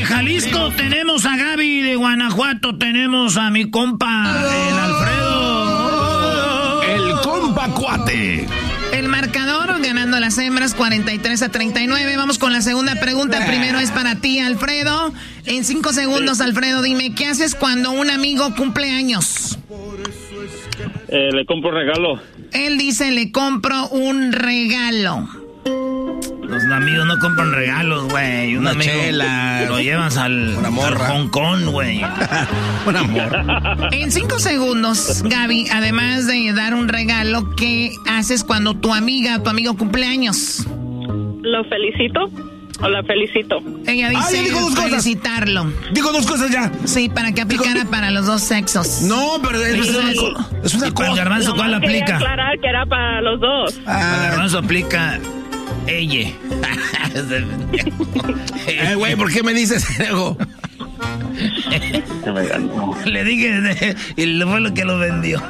Jalisco tenemos a Gaby, de Guanajuato tenemos a mi compa, el Alfredo. El compa cuate. El marcador ganando las hembras 43-39. Vamos con la segunda pregunta. Primero es para ti, Alfredo. En 5 segundos, Alfredo, dime, ¿qué haces cuando un amigo cumple años? Le compro un regalo. Él dice, le compro un regalo. Los amigos no compran regalos, güey. Una chela. Lo llevas al Hong Kong, güey. Una morra. En 5 segundos, Gaby, además de dar un regalo, ¿qué haces cuando tu amiga o tu amigo cumple años? ¿Lo felicito o la felicito? Ella dice felicitarlo. Digo 2 cosas ya. Sí, para que aplicara para los 2 sexos. No, pero es una cosa. Garbanzo, ¿cuál aplica? Quería aclarar que era para los 2. Garbanzo aplica... Ella. Güey, ¿por qué me dices algo? Le dije y fue lo que lo vendió.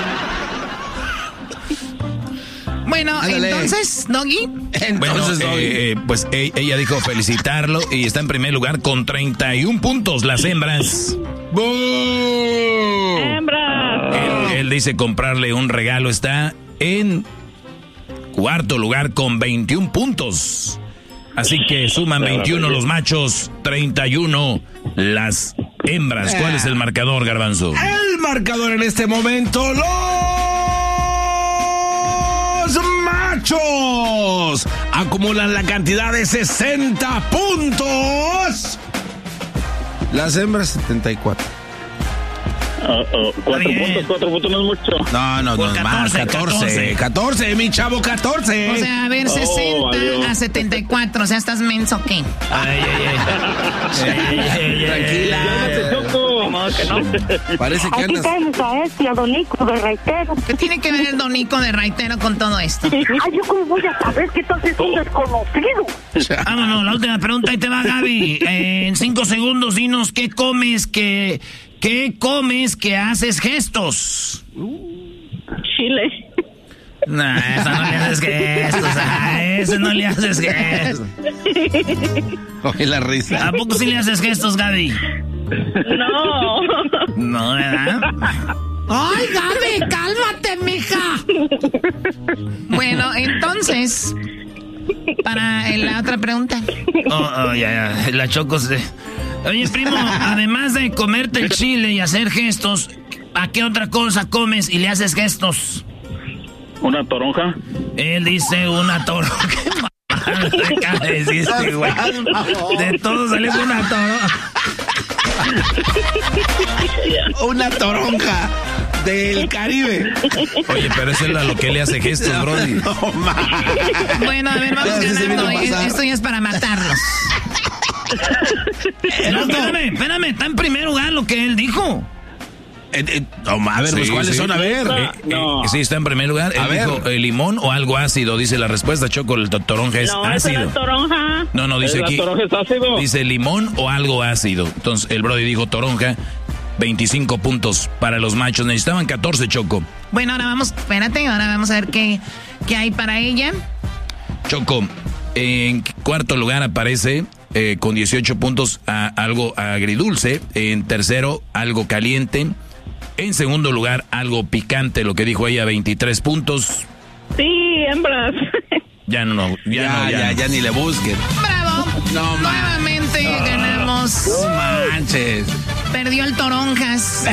Bueno, ándale. Entonces, Doggy. Pues ella dijo felicitarlo y está en primer lugar con 31 puntos las hembras. ¡Hembras! Él dice comprarle un regalo, está en cuarto lugar con 21 puntos. Así que suman 21 los machos, 31 las hembras. ¿Cuál es el marcador, Garbanzo? El marcador en este momento, los machos acumulan la cantidad de 60 puntos. Las hembras 74. 4 puntos no es mucho. No es más, 14, mi chavo, 14. O sea, a ver, 60 a 74, o sea, ¿estás menso o qué? Tranquila. Parece que andas... Aquí tenemos a a Don Nico de Raitero. ¿Qué tiene que ver el Don Nico de Raitero con todo esto? Ay, yo cómo voy a saber que tú haces un desconocido. Vámonos, la última pregunta, ahí te va, Gaby. En 5 segundos, dinos qué comes que haces gestos. Chile. Nah, eso no le haces gestos. A ese no le haces gestos. Oye, la risa. ¿A poco sí le haces gestos, Gaby? No. No, ¿verdad? ¡Ay, Gaby, cálmate, mija! Bueno, entonces, para la otra pregunta. Ya, la Choco se... Oye, primo, además de comerte el chile y hacer gestos, ¿a qué otra cosa comes y le haces gestos? ¿Una toronja? Él dice una toronja. De todo salió una toronja. Una toronja del Caribe. Oye, pero eso es lo que le hace gestos, Brody. Bueno, a ver, vamos ganando. Esto ya es para matarlos. No, espérame, está en primer lugar lo que él dijo. A ver, pues, ¿cuáles son? A ver. Sí, está en primer lugar. Él dijo limón o algo ácido, dice la respuesta. Choco, el toronja es ácido. No, es toronja. No, dice aquí. ¿La toronja es ácido? Dice limón o algo ácido. Entonces, el Brody dijo toronja. 25 puntos para los machos. Necesitaban 14, Choco. Bueno, ahora vamos a ver qué hay para ella. Choco, en cuarto lugar aparece... con 18 puntos algo agridulce. En tercero, algo caliente. En segundo lugar, algo picante, lo que dijo ella, 23 puntos. Sí, hembras. Ya ni le busquen. ¡Bravo! No, nuevamente ganamos. No manches. Perdió el toronjas.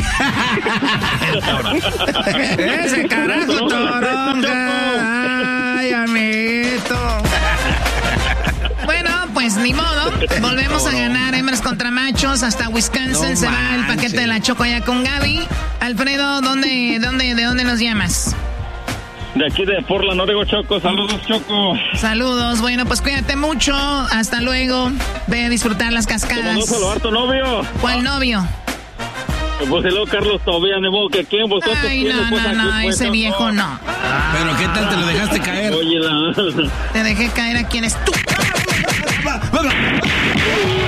Ese carajo toronja. Ay, amiguito. Bueno, pues ni modo. Volvemos a ganar hembras contra machos. Hasta Wisconsin se va el paquete de la Choco allá con Gaby. Alfredo, ¿de dónde nos llamas? De aquí de Portland, Oregon, Choco. Saludos, Choco. Saludos. Bueno, pues cuídate mucho. Hasta luego. Ve a disfrutar las cascadas. ¿Cómo no saludar a tu novio? ¿Cuál novio? Pues el Carlos todavía, de modo que aquí en vosotros. Ay, no, ese viejo no. Pero ¿qué tal te lo dejaste caer? Oye, Te dejé caer a quien es tú.